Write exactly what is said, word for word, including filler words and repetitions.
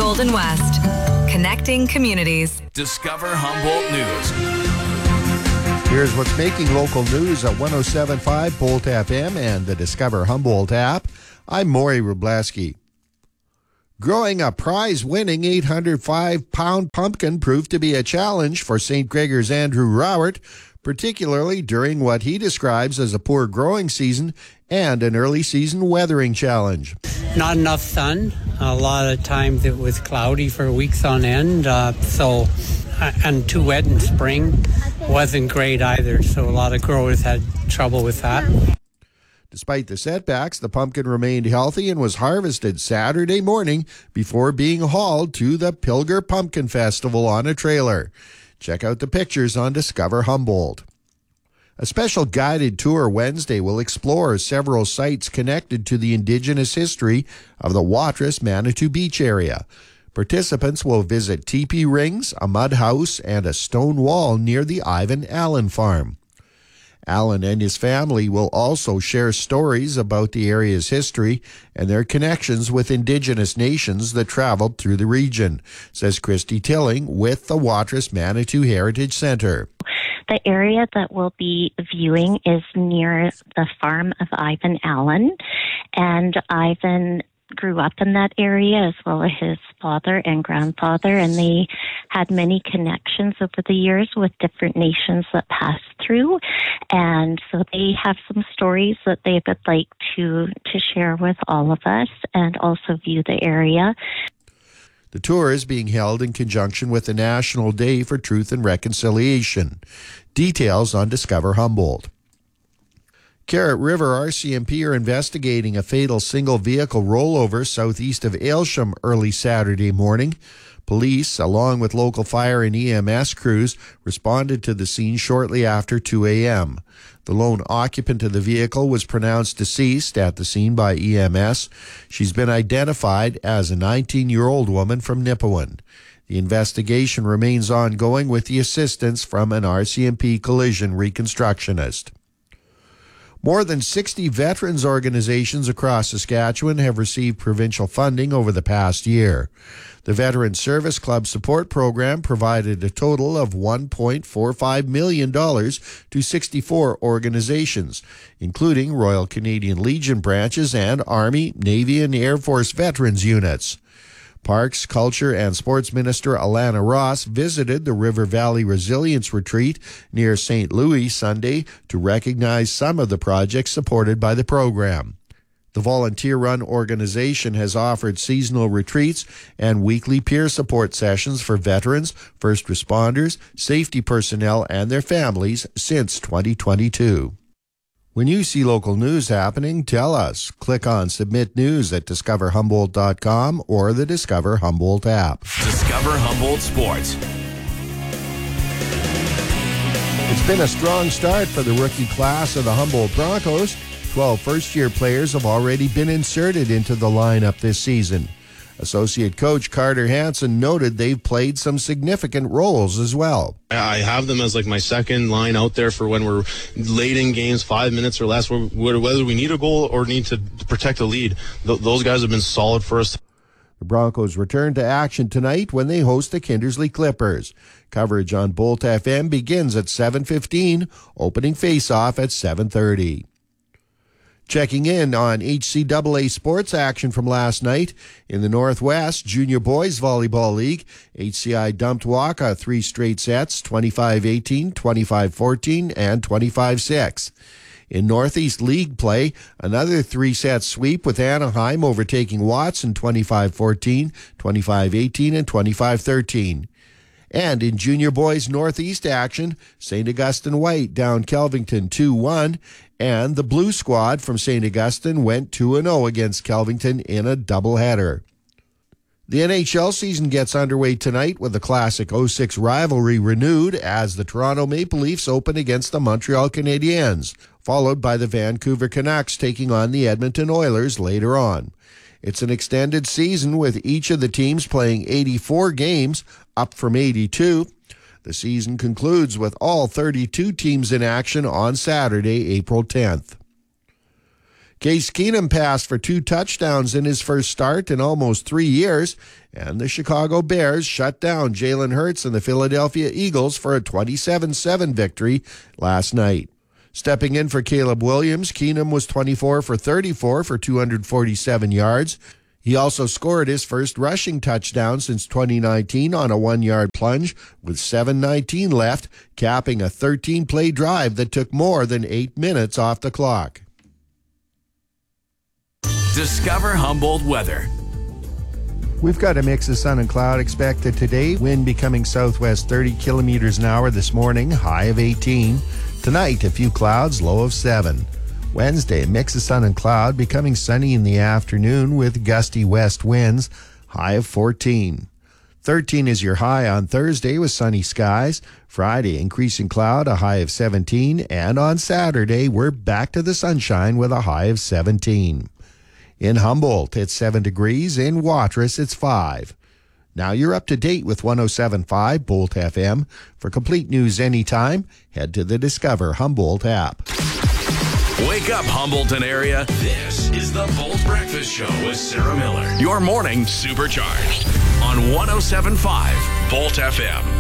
Golden West. Connecting communities. Discover Humboldt News. Here's what's making local news at one oh seven point five Bolt F M and the Discover Humboldt app. I'm Maury Wrobleski. Growing a prize-winning eight hundred five pound pumpkin proved to be a challenge for Saint Gregor's Andrew Rowert, particularly during what he describes as a poor growing season and an early season weathering challenge. Not enough sun. A lot of times it was cloudy for weeks on end, uh, so and too wet in spring wasn't great either, so a lot of growers had trouble with that. Despite the setbacks, the pumpkin remained healthy and was harvested Saturday morning before being hauled to the Pilger Pumpkin Festival on a trailer. Check out the pictures on Discover Humboldt. A special guided tour Wednesday will explore several sites connected to the Indigenous history of the Watrous Manitou Beach area. Participants will visit teepee rings, a mud house, and a stone wall near the Ivan Allen farm. Allen and his family will also share stories about the area's history and their connections with Indigenous nations that traveled through the region, says Christy Tilling with the Watrous Manitou Heritage Center. The area that we'll be viewing is near the farm of Ivan Allen, and Ivan grew up in that area as well as his father and grandfather, and they had many connections over the years with different nations that passed through, and so they have some stories that they would like to to share with all of us and also view the area. The tour is being held in conjunction with the National Day for Truth and Reconciliation. Details on Discover Humboldt. Carrot River R C M P are investigating a fatal single-vehicle rollover southeast of Aylsham early Saturday morning. Police, along with local fire and E M S crews, responded to the scene shortly after two a.m. The lone occupant of the vehicle was pronounced deceased at the scene by E M S. She's been identified as a nineteen-year-old woman from Nipawin. The investigation remains ongoing with the assistance from an R C M P collision reconstructionist. More than sixty veterans organizations across Saskatchewan have received provincial funding over the past year. The Veteran Service Club Support Program provided a total of one point four five million dollars to sixty-four organizations, including Royal Canadian Legion branches and Army, Navy, and Air Force veterans units. Parks, Culture, and Sports Minister Alana Ross visited the River Valley Resilience Retreat near Saint Louis Sunday to recognize some of the projects supported by the program. The volunteer-run organization has offered seasonal retreats and weekly peer support sessions for veterans, first responders, safety personnel, and their families since twenty twenty-two. When you see local news happening, tell us. Click on Submit News at discover humboldt dot com or the Discover Humboldt app. Discover Humboldt Sports. It's been a strong start for the rookie class of the Humboldt Broncos. Twelve first-year players have already been inserted into the lineup this season. Associate coach Carter Hansen noted they've played some significant roles as well. I have them as like my second line out there for when we're late in games, five minutes or less, whether we need a goal or need to protect a lead. Th- those guys have been solid for us. The Broncos return to action tonight when they host the Kindersley Clippers. Coverage on Bolt F M begins at seven fifteen, opening face-off at seven thirty. Checking in on H C A A sports action from last night. In the Northwest Junior Boys Volleyball League, H C I dumped Waka three straight sets, twenty-five eighteen, twenty-five fourteen, and twenty-five six. In Northeast League play, another three-set sweep with Anaheim overtaking Watson twenty-five fourteen, twenty-five eighteen, and twenty-five thirteen. And in Junior Boys Northeast action, Saint Augustine White down Kelvington two one, and the Blue Squad from Saint Augustine went two and oh against Kelvington in a doubleheader. The N H L season gets underway tonight with the classic oh six rivalry renewed as the Toronto Maple Leafs open against the Montreal Canadiens, followed by the Vancouver Canucks taking on the Edmonton Oilers later on. It's an extended season with each of the teams playing eighty-four games, up from eighty-two. The season concludes with all thirty-two teams in action on Saturday, April tenth. Case Keenum passed for two touchdowns in his first start in almost three years, and the Chicago Bears shut down Jalen Hurts and the Philadelphia Eagles for a twenty-seven seven victory last night. Stepping in for Caleb Williams, Keenum was twenty-four for thirty-four for two hundred forty-seven yards. He also scored his first rushing touchdown since twenty nineteen on a one-yard plunge with seven nineteen left, capping a thirteen-play drive that took more than eight minutes off the clock. Discover Humboldt weather. We've got a mix of sun and cloud expected today. Wind becoming southwest thirty kilometers an hour this morning, high of eighteen. Tonight, a few clouds, low of seven. Wednesday, a mix of sun and cloud, becoming sunny in the afternoon with gusty west winds, high of fourteen. thirteen is your high on Thursday with sunny skies. Friday, increasing cloud, a high of seventeen. And on Saturday, we're back to the sunshine with a high of seventeen. In Humboldt, it's seven degrees. In Watrous, it's five. Now you're up to date with one oh seven point five Bolt F M. For complete news anytime, head to the Discover Humboldt app. Wake up, Humboldton area. This is the Bolt Breakfast Show with Sarah Miller. Your morning supercharged on one oh seven point five Bolt F M.